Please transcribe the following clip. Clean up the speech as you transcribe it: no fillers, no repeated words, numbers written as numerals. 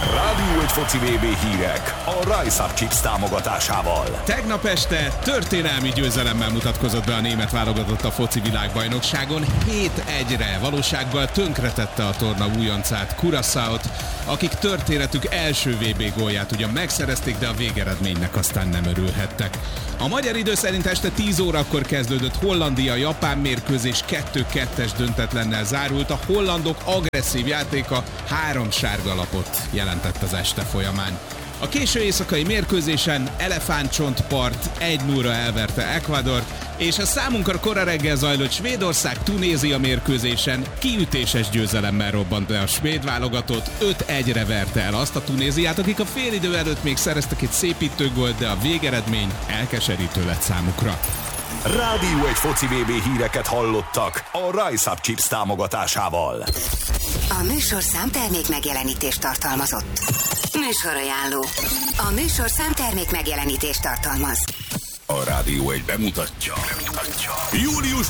Rádió 1 foci VB hírek a Rise Up Chips támogatásával. Tegnap este történelmi győzelemmel mutatkozott be a német válogatott a foci világbajnokságon. 7-1-re valósággal tönkretette a torna újoncát, Curaçaót, akik történetük első VB gólját ugyan megszerezték, de a végeredménynek aztán nem örülhettek. A magyar idő szerint este 10 órakor kezdődött Hollandia-Japán mérkőzés, 2-2-es döntetlennel zárult. A hollandok agresszív játéka 3 sárga lapot jelentett az este folyamán. A késő éjszakai mérkőzésen Elefántcsontpart 1-0-ra elverte Ecuadort, és a számunkra kora reggel zajlott Svédország-Tunézia mérkőzésen kiütéses győzelemmel robbant be a svéd válogatott, 5-1-re verte el azt a Tunéziát, akik a félidő előtt még szereztek egy szépítőgólt, de a végeredmény elkeserítő lett számukra. Rádió 1 foci VB híreket hallottak a Rise Up Chips támogatásával. A műsorszám termék megjelenítést tartalmazott. Műsorajánló. A műsorszám termék megjelenítést tartalmaz. A Rádió 1 bemutatja. Július